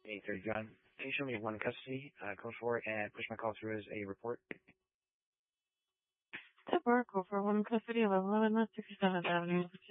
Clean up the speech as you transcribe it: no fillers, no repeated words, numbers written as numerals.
8:30. John, can you show me one in custody, code 4, and push my call through as a report? Deborah, call for one custody, 1111 67th Avenue.